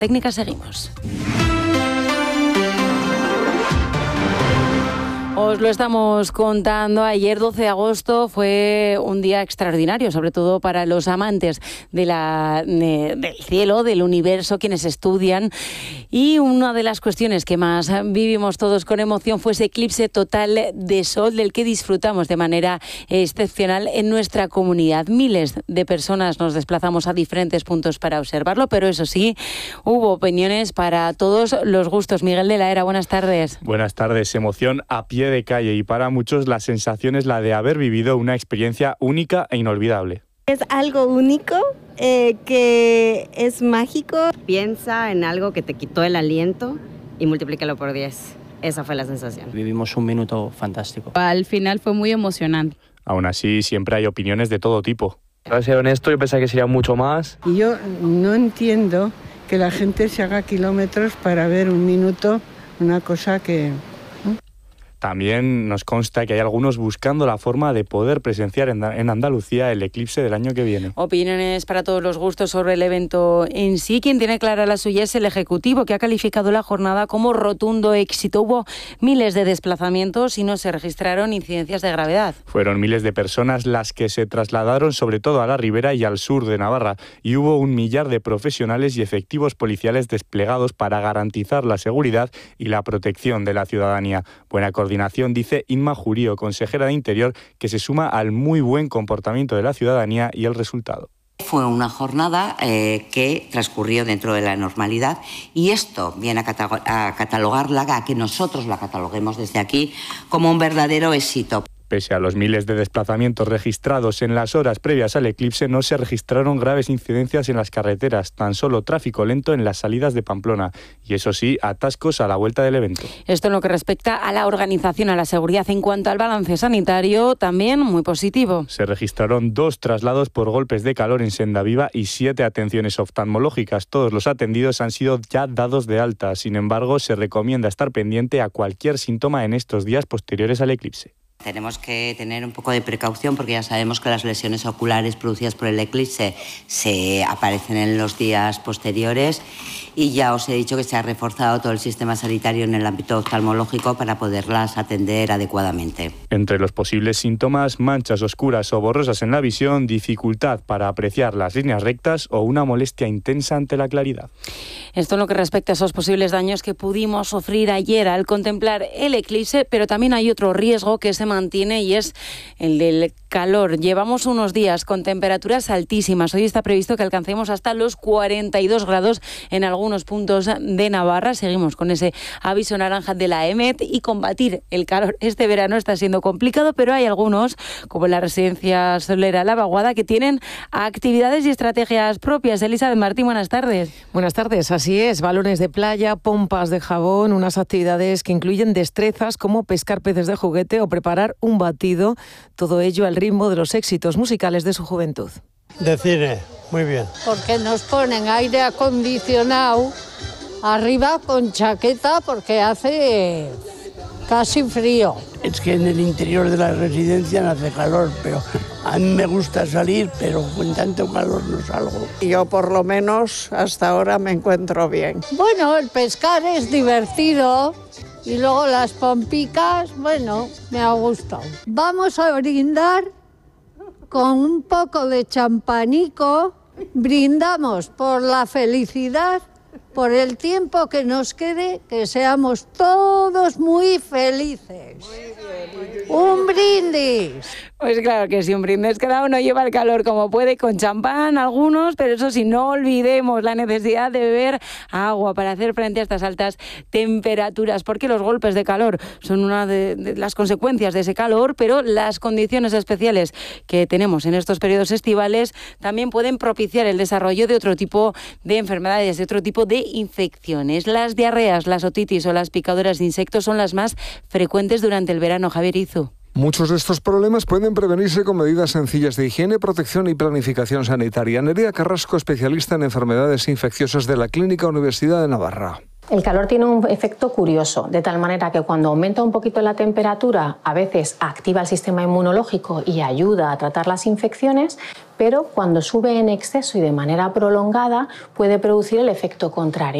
Técnica, seguimos. Os lo estamos contando. Ayer, 12 de agosto, fue un día extraordinario, sobre todo para los amantes del cielo, del universo, quienes estudian. Y una de las cuestiones que más vivimos todos con emoción fue ese eclipse total de sol del que disfrutamos de manera excepcional en nuestra comunidad. Miles de personas nos desplazamos a diferentes puntos para observarlo, pero eso sí, hubo opiniones para todos los gustos. Miguel de la Era, buenas tardes. Buenas tardes. Emoción a pie de calle, y para muchos la sensación es la de haber vivido una experiencia única e inolvidable. Es algo único, que es mágico. Piensa en algo que te quitó el aliento y multiplícalo por 10. Esa fue la sensación. Vivimos un minuto fantástico. Al final fue muy emocionante. Aún así, siempre hay opiniones de todo tipo. Para ser honesto, yo pensaba que sería mucho más. Y yo no entiendo que la gente se haga kilómetros para ver un minuto, una cosa que... También nos consta que hay algunos buscando la forma de poder presenciar en Andalucía el eclipse del año que viene. Opiniones para todos los gustos sobre el evento en sí. Quien tiene clara la suya es el Ejecutivo, que ha calificado la jornada como rotundo éxito. Hubo miles de desplazamientos y no se registraron incidencias de gravedad. Fueron miles de personas las que se trasladaron sobre todo a la ribera y al sur de Navarra, y hubo 1 millar de profesionales y efectivos policiales desplegados para garantizar la seguridad y la protección de la ciudadanía. Buena coordinación, dice Inma Jurío, consejera de Interior, que se suma al muy buen comportamiento de la ciudadanía y el resultado. Fue una jornada que transcurrió dentro de la normalidad, y esto viene a catalogarla, a que nosotros la cataloguemos desde aquí como un verdadero éxito. Pese a los miles de desplazamientos registrados en las horas previas al eclipse, no se registraron graves incidencias en las carreteras, tan solo tráfico lento en las salidas de Pamplona y, eso sí, atascos a la vuelta del evento. Esto en lo que respecta a la organización, a la seguridad. En cuanto al balance sanitario, también muy positivo. Se registraron 2 traslados por golpes de calor en Senda Viva y 7 atenciones oftalmológicas. Todos los atendidos han sido ya dados de alta. Sin embargo, se recomienda estar pendiente a cualquier síntoma en estos días posteriores al eclipse. Tenemos que tener un poco de precaución porque ya sabemos que las lesiones oculares producidas por el eclipse se aparecen en los días posteriores, y ya os he dicho que se ha reforzado todo el sistema sanitario en el ámbito oftalmológico para poderlas atender adecuadamente. Entre los posibles síntomas, manchas oscuras o borrosas en la visión, dificultad para apreciar las líneas rectas o una molestia intensa ante la claridad. Esto en lo que respecta a esos posibles daños que pudimos sufrir ayer al contemplar el eclipse, pero también hay otro riesgo que se mantiene, y es el del calor. Llevamos unos días con temperaturas altísimas. Hoy está previsto que alcancemos hasta los 42 grados en algunos puntos de Navarra. Seguimos con ese aviso naranja de la EMET, y combatir el calor este verano está siendo complicado, pero hay algunos, como la residencia solera La Vaguada, que tienen actividades y estrategias propias. Elizabeth Martín, buenas tardes. Buenas tardes, así es. Balones de playa, pompas de jabón, unas actividades que incluyen destrezas como pescar peces de juguete o preparar un batido, todo ello al ritmo de los éxitos musicales de su juventud. De cine, muy bien. Porque nos ponen aire acondicionado arriba con chaqueta porque hace casi frío. Es que en el interior de la residencia no hace calor, pero a mí me gusta salir, pero con tanto calor no salgo. Yo por lo menos hasta ahora me encuentro bien. Bueno, el pescar es divertido. Y luego las pompicas, bueno, me ha gustado. Vamos a brindar con un poco de champanico. Brindamos por la felicidad, por el tiempo que nos quede, que seamos todos muy felices. ¡Un brindis! Pues claro que sí, un brindis. Cada uno lleva el calor como puede, con champán algunos, pero eso sí, no olvidemos la necesidad de beber agua para hacer frente a estas altas temperaturas, porque los golpes de calor son una de las consecuencias de ese calor, pero las condiciones especiales que tenemos en estos periodos estivales también pueden propiciar el desarrollo de otro tipo de enfermedades, de otro tipo de infecciones. Las diarreas, las otitis o las picaduras de insectos son las más frecuentes durante el verano. Javier Izu. Muchos de estos problemas pueden prevenirse con medidas sencillas de higiene, protección y planificación sanitaria. Nerea Carrasco, especialista en enfermedades infecciosas de la Clínica Universidad de Navarra. El calor tiene un efecto curioso, de tal manera que cuando aumenta un poquito la temperatura, a veces activa el sistema inmunológico y ayuda a tratar las infecciones, pero cuando sube en exceso y de manera prolongada puede producir el efecto contrario.